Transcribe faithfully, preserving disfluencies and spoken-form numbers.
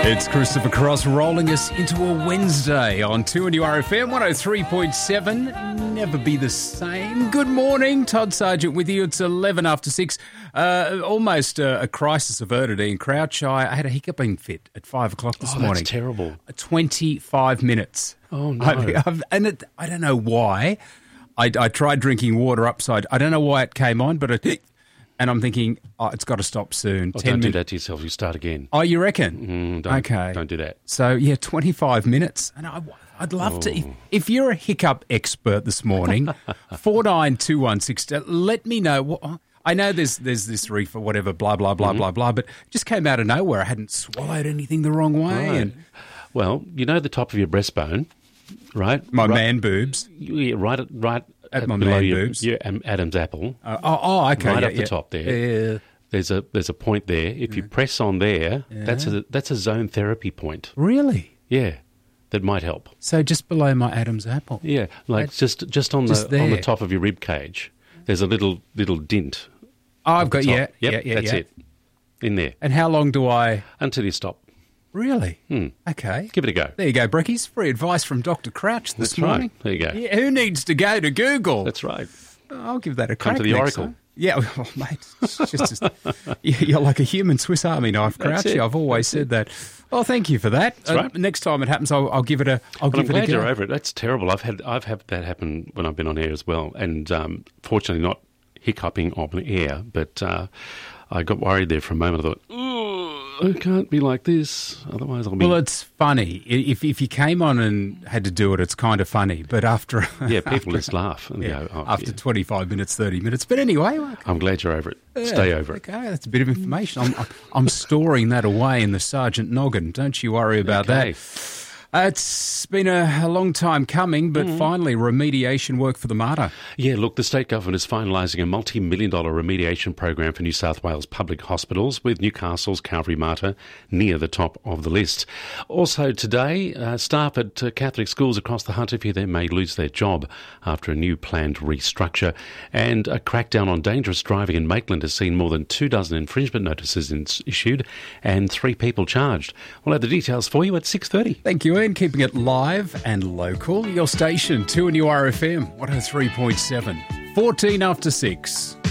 It's Christopher Cross rolling us into a Wednesday on two N U R F M one oh three point seven. Never be the same. Good morning, Todd Sargent with you. It's eleven after six. Uh, almost uh, a crisis averted, Ian Crouch. I, I had a hiccuping fit at five o'clock this oh, morning. That's terrible. twenty-five minutes. Oh, no. I, I've, and it, I don't know why. I, I tried drinking water upside. I don't know why it came on, but it... And I'm thinking, oh, it's got to stop soon. Oh, Ten don't do min- that to yourself. You start again. Oh, you reckon? Mm, don't, okay. Don't do that. So, yeah, twenty-five minutes. And I, I'd love oh. to. If, if you're a hiccup expert this morning, four nine two one six, let me know. What, I know there's there's this reef or whatever, blah, blah, blah, mm-hmm. blah, blah, but it just came out of nowhere. I hadn't swallowed anything the wrong way. Right. And well, you know the top of your breastbone, right? My right, man boobs. Yeah, right at, right at, at my below man your, boobs. your um, Adam's apple. Uh, oh, oh, okay. Right yeah, up yeah. the top there. Yeah. There's a there's a point there. If you press on there, yeah. that's a that's a zone therapy point. Really? Yeah, that might help. So just below my Adam's apple. Yeah, like that's just just on just the there. on the top of your rib cage. There's a little little dint. Oh, I've got yeah, yep, yeah, yeah. That's yeah. it. In there. And how long do I? Until you stop. Really? Hmm. Okay. Give it a go. There you go, Brickies. Free advice from Doctor Crouch this That's morning. Right. There you go. Yeah, who needs to go to Google? That's right. I'll give that a crack. Come to the next Oracle. time. Yeah, well, mate, it's just, you're like a human Swiss Army knife, Crouch. I've always That's said it. that. Oh, thank you for that. That's uh, right. Next time it happens, I'll, I'll give it a. I'll well, give I'm it glad a go. you're over it. That's terrible. I've had I've had that happen when I've been on air as well, and um, fortunately not hiccuping on air. But uh, I got worried there for a moment. I thought, oh, I can't be like this, otherwise I'll be. Well, it's funny if if you came on and had to do it. It's kind of funny, but after yeah, people after, just laugh and yeah, go oh, after yeah. twenty-five minutes, thirty minutes. But anyway, okay. I'm glad you're over it. Yeah, Stay over it. Okay, that's a bit of information. I'm I'm storing that away in the Sergeant noggin. Don't you worry about okay. that. Uh, it's been a, a long time coming, but mm. finally remediation work for the Mater. Yeah, look, the state government is finalising a multi-million dollar remediation program for New South Wales public hospitals, with Newcastle's Calvary Mater near the top of the list. Also today, uh, staff at uh, Catholic schools across the Hunter fear they may lose their job after a new planned restructure. And a crackdown on dangerous driving in Maitland has seen more than two dozen infringement notices in- issued and three people charged. We'll have the details for you at six thirty. Thank you, Ian. Keeping it live and local. Your station, two N U R F M, one oh three point seven. fourteen after six.